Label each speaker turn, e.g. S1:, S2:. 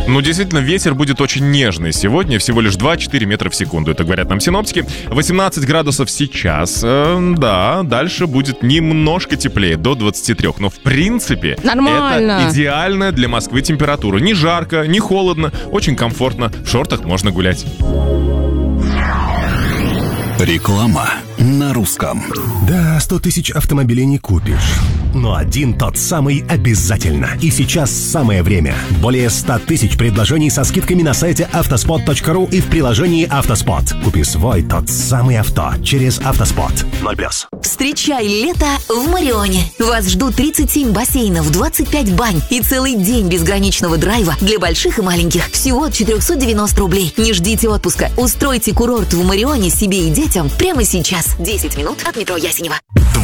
S1: Ну, действительно, ветер будет очень нежный сегодня, всего лишь 2-4 метра в секунду, это говорят нам синоптики. 18 градусов сейчас, да, дальше будет немножко теплее, до 23. Но, в принципе,
S2: нормально.
S1: Это идеальная для Москвы температура. Не жарко, не холодно, очень комфортно, в шортах можно гулять.
S3: Реклама на русском.
S4: Да, 100 тысяч автомобилей не купишь, но один тот самый обязательно. И сейчас самое время. Более 100 тысяч предложений со скидками на сайте автоспот.ру и в приложении «Автоспот». Купи свой тот самый авто через «Автоспот». 0+.
S5: Встречай лето в Марионе. Вас ждут 37 бассейнов, 25 бань и целый день безграничного драйва для больших и маленьких. Всего от 490 рублей. Не ждите отпуска. Устройте курорт в Марионе себе и детям прямо сейчас. 10 минут от метро Ясенево.